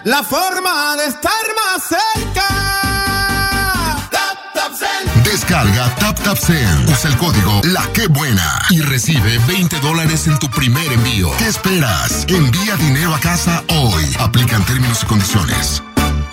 la forma de estar más cerca. TapTapSend. Descarga TapTapSend. Usa el código La Qué Buena y recibe $20 en tu primer envío. ¿Qué esperas? Envía dinero a casa hoy. Aplican términos y condiciones.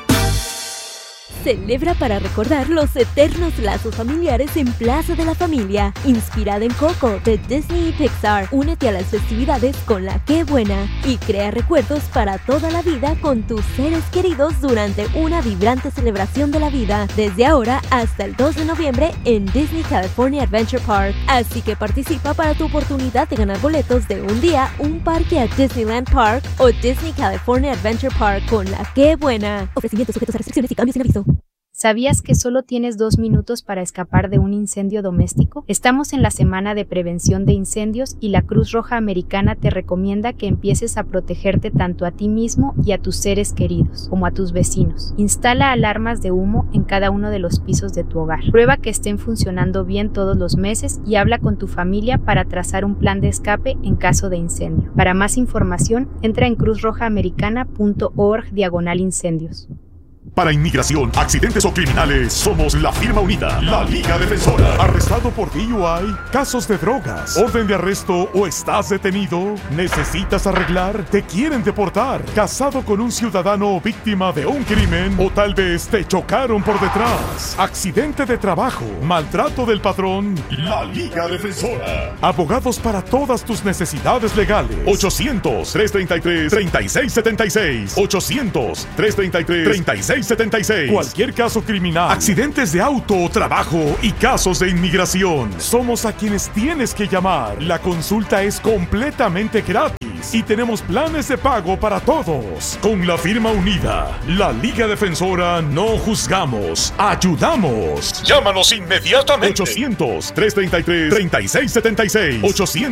Celebra para recordar los eternos lazos familiares en Plaza de la Familia, inspirada en Coco de Disney y Pixar. Únete a las festividades con La Qué Buena y crea recuerdos para toda la vida con tus seres queridos durante una vibrante celebración de la vida, desde ahora hasta el 2 de noviembre en Disney California Adventure Park. Así que participa para tu oportunidad de ganar boletos de un día, un parque a Disneyland Park o Disney California Adventure Park con La Qué Buena. Ofrecimientos sujetos a restricciones y cambios sin aviso. ¿Sabías que solo tienes 2 minutos para escapar de un incendio doméstico? Estamos en la semana de prevención de incendios y la Cruz Roja Americana te recomienda que empieces a protegerte tanto a ti mismo y a tus seres queridos, como a tus vecinos. Instala alarmas de humo en cada uno de los pisos de tu hogar. Prueba que estén funcionando bien todos los meses y habla con tu familia para trazar un plan de escape en caso de incendio. Para más información, entra en cruzrojaamericana.org/incendios. Para inmigración, accidentes o criminales, somos la firma unida, la Liga Defensora. ¿Arrestado por DUI? ¿Casos de drogas? ¿Orden de arresto o estás detenido? ¿Necesitas arreglar? ¿Te quieren deportar? ¿Casado con un ciudadano o víctima de un crimen? ¿O tal vez te chocaron por detrás? ¿Accidente de trabajo? ¿Maltrato del patrón? La Liga Defensora. Abogados para todas tus necesidades legales. 800-333-3676. 800-333-3676. Cualquier caso criminal, accidentes de auto, trabajo y casos de inmigración. Somos a quienes tienes que llamar. La consulta es completamente gratis y tenemos planes de pago para todos. Con la firma unida, la Liga Defensora, no juzgamos, ayudamos. Llámanos inmediatamente. 800-333-3676.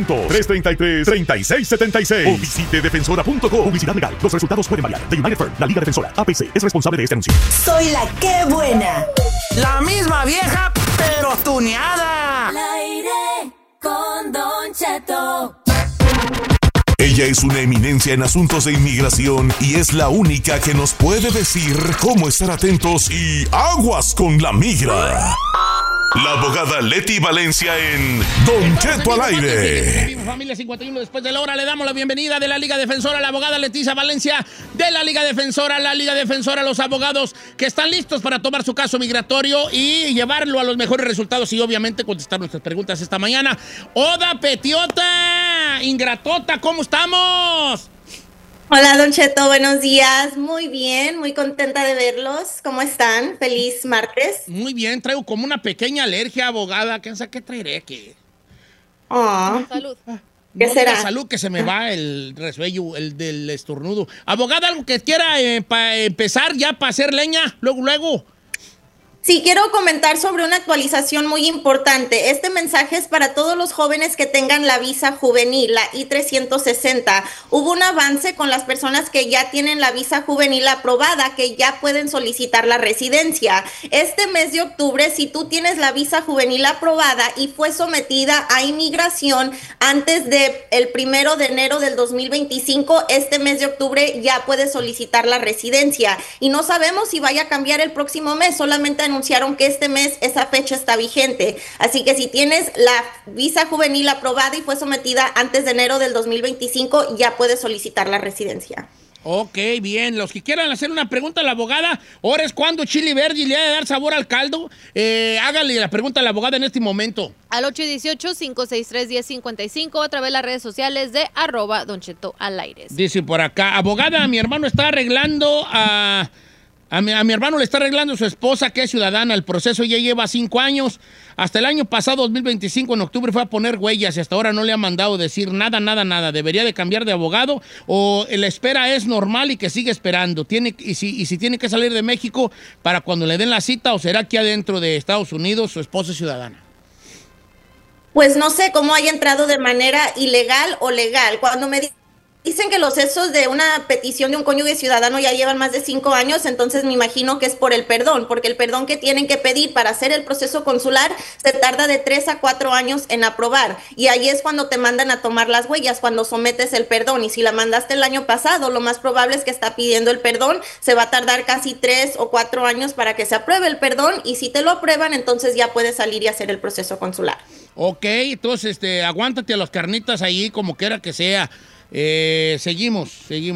800-333-3676. O visite defensora.com. Publicidad legal. Los resultados pueden variar. The United Firm, la Liga Defensora, APC, es responsable de este anuncio. Soy la Qué Buena. La misma vieja, pero tuneada. Al aire con Don Cheto. Ella es una eminencia en asuntos de inmigración y es la única que nos puede decir cómo estar atentos y aguas con la migra. La abogada Leti Valencia en Don Cheto al aire. Familia 51 después de la hora, le damos la bienvenida de la Liga Defensora a la abogada Leticia Valencia de la Liga Defensora. La Liga Defensora, los abogados que están listos para tomar su caso migratorio y llevarlo a los mejores resultados y obviamente contestar nuestras preguntas esta mañana. Oda Petiota, ingratota, ¿cómo estamos? Hola, Don Cheto, buenos días. Muy bien, muy contenta de verlos. ¿Cómo están? Feliz martes. Muy bien, traigo como una pequeña alergia, abogada. ¿Qué traeré aquí? Oh. Salud. ¿Qué será? Salud, que se me va el resuello, el del estornudo. Abogada, ¿algo que quiera para empezar ya para hacer leña? Luego. Sí, quiero comentar sobre una actualización muy importante. Este mensaje es para todos los jóvenes que tengan la visa juvenil, la I-360. Hubo un avance con las personas que ya tienen la visa juvenil aprobada, que ya pueden solicitar la residencia. Este mes de octubre, si tú tienes la visa juvenil aprobada y fue sometida a inmigración antes del 1 de enero del 2025, este mes de octubre ya puedes solicitar la residencia. Y no sabemos si vaya a cambiar el próximo mes, solamente anunciaron que este mes esa fecha está vigente. Así que si tienes la visa juvenil aprobada y fue sometida antes de enero del 2025, ya puedes solicitar la residencia. Ok, bien. Los que quieran hacer una pregunta a la abogada, ahora es cuando chili verde le ha de dar sabor al caldo. Hágale la pregunta a la abogada en este momento. Al 818-563-1055, a través de las redes sociales de @Don Cheto al aire. Dice por acá, abogada, mi hermano está arreglando a mi hermano le está arreglando su esposa, que es ciudadana. El proceso ya lleva 5 años. Hasta el año pasado, 2025, en octubre, fue a poner huellas y hasta ahora no le ha mandado decir nada. ¿Debería de cambiar de abogado o la espera es normal y que sigue esperando? Y si tiene que salir de México para cuando le den la cita, o será que adentro de Estados Unidos su esposa es ciudadana? Pues no sé cómo haya entrado de manera ilegal o legal. Cuando me dicen que los procesos de una petición de un cónyuge ciudadano ya llevan más de 5 años, entonces me imagino que es por el perdón, porque el perdón que tienen que pedir para hacer el proceso consular se tarda de 3 a 4 años en aprobar, y ahí es cuando te mandan a tomar las huellas, cuando sometes el perdón, y si la mandaste el año pasado, lo más probable es que está pidiendo el perdón, se va a tardar casi 3 o 4 años para que se apruebe el perdón, y si te lo aprueban, entonces ya puedes salir y hacer el proceso consular. Ok, entonces aguántate a las carnitas ahí, como quiera que sea. Seguimos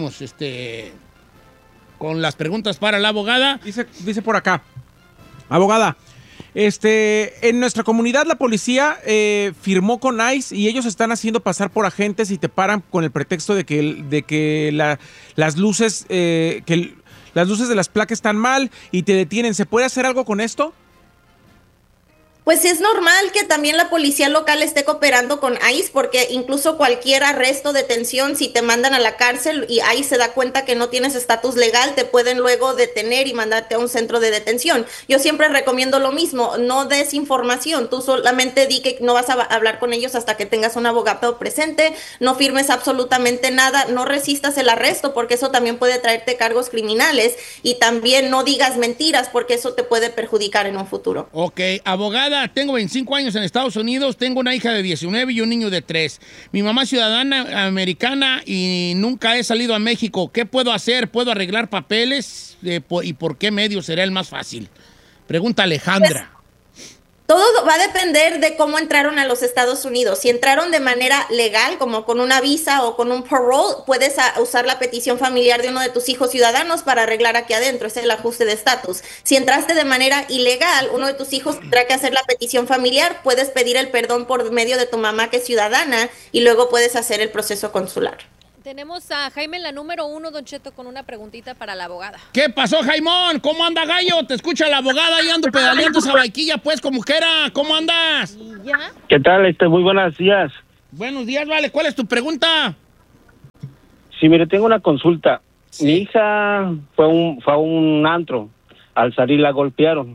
con las preguntas para la abogada. Dice por acá, abogada, en nuestra comunidad la policía firmó con ICE y ellos están haciendo pasar por agentes y te paran con el pretexto de que las luces de las placas están mal y te detienen. ¿Se puede hacer algo con esto? Pues es normal que también la policía local esté cooperando con ICE, porque incluso cualquier arresto, detención, si te mandan a la cárcel y ICE se da cuenta que no tienes estatus legal, te pueden luego detener y mandarte a un centro de detención. Yo siempre recomiendo lo mismo, no des información, tú solamente di que no vas a hablar con ellos hasta que tengas un abogado presente, no firmes absolutamente nada, no resistas el arresto, porque eso también puede traerte cargos criminales, y también no digas mentiras, porque eso te puede perjudicar en un futuro. Ok, abogada, tengo 25 años en Estados Unidos, tengo una hija de 19 y un niño de 3. Mi mamá es ciudadana americana y nunca he salido a México. ¿Qué puedo hacer? ¿Puedo arreglar papeles? ¿Y por qué medio será el más fácil? Pregunta Alejandra. Todo va a depender de cómo entraron a los Estados Unidos. Si entraron de manera legal, como con una visa o con un parole, puedes usar la petición familiar de uno de tus hijos ciudadanos para arreglar aquí adentro. Ese es el ajuste de estatus. Si entraste de manera ilegal, uno de tus hijos tendrá que hacer la petición familiar. Puedes pedir el perdón por medio de tu mamá, que es ciudadana, y luego puedes hacer el proceso consular. Tenemos a Jaime en la número 1, Don Cheto, con una preguntita para la abogada. ¿Qué pasó, Jaimón? ¿Cómo anda, gallo? Te escucha la abogada y ando pedaleando esa vaquilla, pues, como quiera. ¿Cómo andas? ¿Ya? ¿Qué tal? Muy buenos días. Buenos días, vale. ¿Cuál es tu pregunta? Sí, mire, tengo una consulta. Sí. Mi hija fue a un antro. Al salir la golpearon.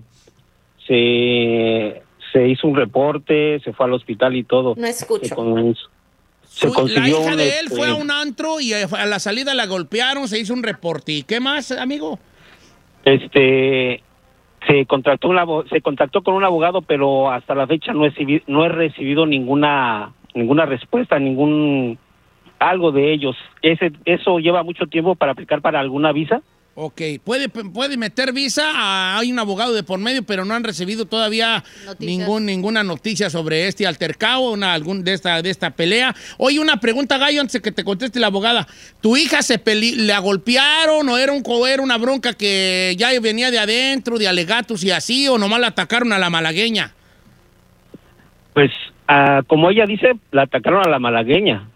Se hizo un reporte, se fue al hospital y todo. No escucho. La hija de él fue a un antro y a la salida la golpearon, se hizo un reporte. ¿Y qué más, amigo? Se contactó con un abogado, pero hasta la fecha no he recibido ninguna respuesta, algo de ellos. ¿Eso lleva mucho tiempo para aplicar para alguna visa? Ok, puede meter visa, hay un abogado de por medio, pero no han recibido todavía ninguna noticia sobre este altercado, de esta pelea. Oye, una pregunta, Gallo, antes de que te conteste la abogada. ¿Tu hija la golpearon o era una bronca que ya venía de adentro, de alegatos y así, o nomás la atacaron a la malagueña? Pues, como ella dice, la atacaron a la malagueña.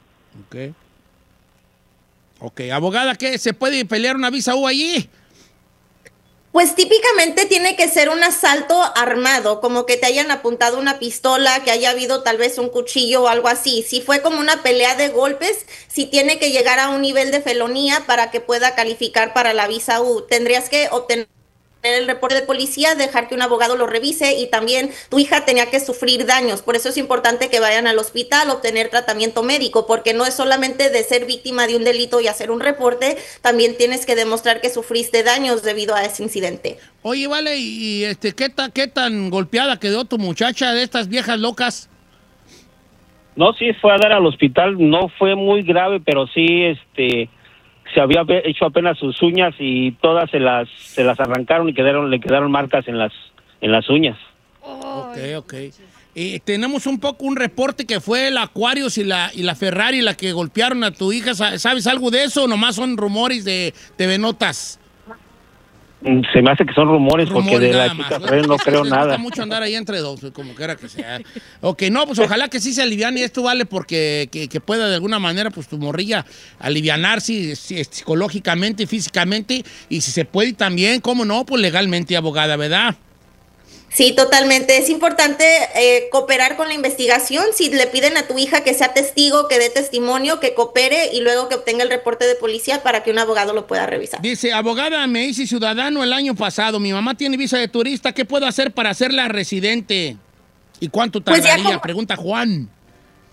Ok, abogada, ¿qué? ¿Se puede pelear una visa U allí? Pues típicamente tiene que ser un asalto armado, como que te hayan apuntado una pistola, que haya habido tal vez un cuchillo o algo así. Si fue como una pelea de golpes, sí tiene que llegar a un nivel de felonía para que pueda calificar para la visa U. Tendrías que obtener el reporte de policía, dejar que un abogado lo revise, y también tu hija tenía que sufrir daños. Por eso es importante que vayan al hospital, obtener tratamiento médico, porque no es solamente de ser víctima de un delito y hacer un reporte, también tienes que demostrar que sufriste daños debido a ese incidente. Oye, vale, ¿y qué tan golpeada quedó tu muchacha de estas viejas locas? No, sí, fue a dar al hospital, no fue muy grave, pero sí, se había hecho apenas sus uñas y todas se las arrancaron y le quedaron marcas en las uñas. Ok. Tenemos un reporte que fue la Aquarius y la Ferrari la que golpearon a tu hija. ¿Sabes algo de eso o nomás son rumores de TV Notas? Se me hace que son rumores porque de la chica Ferrari no creo nada. Me gusta mucho andar ahí entre dos, como quiera que sea. Ok, no, pues ojalá que sí se aliviane esto, vale, porque que pueda de alguna manera, pues tu morrilla alivianarse psicológicamente y físicamente, y si se puede también, cómo no, pues legalmente, abogada, ¿verdad? Sí, totalmente. Es importante cooperar con la investigación. Si le piden a tu hija que sea testigo, que dé testimonio, que coopere y luego que obtenga el reporte de policía para que un abogado lo pueda revisar. Dice, abogada, me hice ciudadano el año pasado. Mi mamá tiene visa de turista. ¿Qué puedo hacer para hacerla residente? ¿Y cuánto tardaría? Pregunta Juan.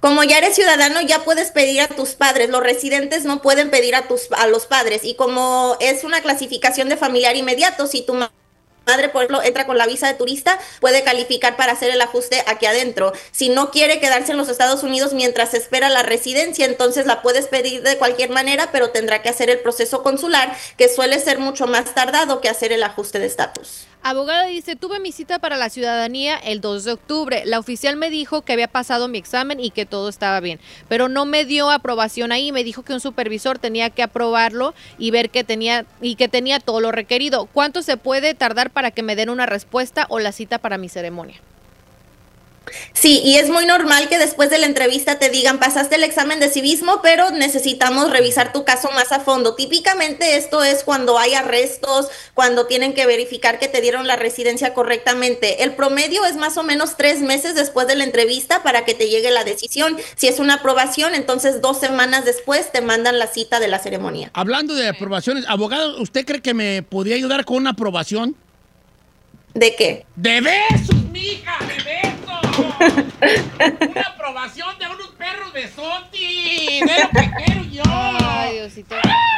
Como ya eres ciudadano, ya puedes pedir a tus padres. Los residentes no pueden pedir a los padres. Y como es una clasificación de familiar inmediato, si tu madre, por ejemplo, entra con la visa de turista, puede calificar para hacer el ajuste aquí adentro. Si no quiere quedarse en los Estados Unidos mientras espera la residencia, entonces la puedes pedir de cualquier manera, pero tendrá que hacer el proceso consular, que suele ser mucho más tardado que hacer el ajuste de estatus. Abogada dice, tuve mi cita para la ciudadanía el 2 de octubre. La oficial me dijo que había pasado mi examen y que todo estaba bien, pero no me dio aprobación ahí. Me dijo que un supervisor tenía que aprobarlo y ver que tenía todo lo requerido. ¿Cuánto se puede tardar para que me den una respuesta o la cita para mi ceremonia? Sí, y es muy normal que después de la entrevista te digan, pasaste el examen de civismo, pero necesitamos revisar tu caso más a fondo. Típicamente esto es cuando hay arrestos, cuando tienen que verificar que te dieron la residencia correctamente. El promedio es más o menos 3 meses después de la entrevista para que te llegue la decisión. Si es una aprobación, entonces 2 semanas después te mandan la cita de la ceremonia. Hablando de aprobaciones, abogado, ¿usted cree que me podría ayudar con una aprobación? ¿De qué? ¡De besos, mija! ¡De besos! ¡Una aprobación de unos perros besotis! ¡De lo que quiero yo! ¡Ay, Diosito!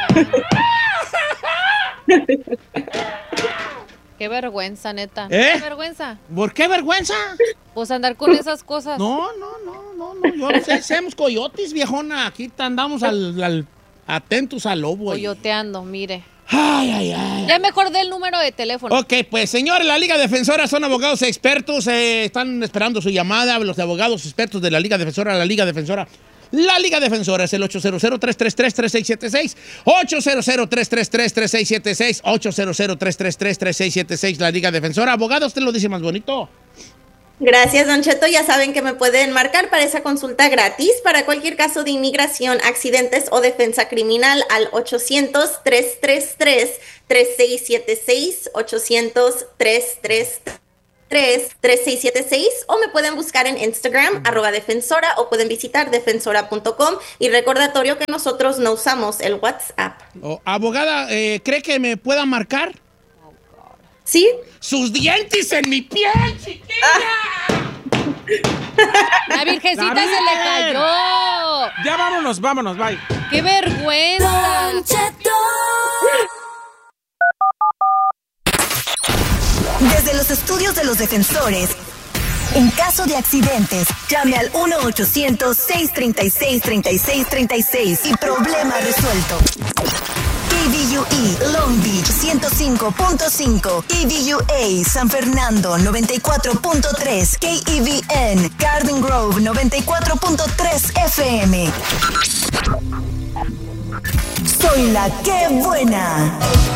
¡Qué vergüenza, neta! ¡Qué vergüenza! ¿Por qué vergüenza? Pues andar con esas cosas. No. Yo no sé, somos coyotes, viejona. Aquí andamos atentos al lobo. Coyoteando, mire. Ay. Ya me acordé el número de teléfono. Ok, pues señores, la Liga Defensora son abogados expertos, están esperando su llamada, los abogados expertos de la Liga Defensora, la Liga Defensora. La Liga Defensora es el 800-333-3676, 800-333-3676, 800-333-3676, la Liga Defensora. Abogado, usted lo dice más bonito. Gracias, Don Cheto. Ya saben que me pueden marcar para esa consulta gratis para cualquier caso de inmigración, accidentes o defensa criminal al 800-333-3676, 800-333-3676, o me pueden buscar en Instagram, @defensora, o pueden visitar defensora.com. Y recordatorio que nosotros no usamos el WhatsApp. Abogada, ¿cree que me pueda marcar? ¿Sí? ¡Sus dientes en mi piel, chiquilla! La virgencita se le cayó. Ya vámonos, bye. ¡Qué vergüenza! Don Cheto. Desde los estudios de los defensores, en caso de accidentes, llame al 1-800-636-3636 y problema resuelto. KVUE Long Beach 105.5, KVUA San Fernando 94.3, KEVN Garden Grove 94.3 FM. Soy la que buena.